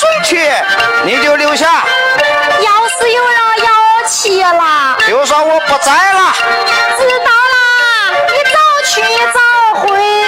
水去，你就留下。 要是有人要我去了， 就说我不在了。 知道啦，你早去早回。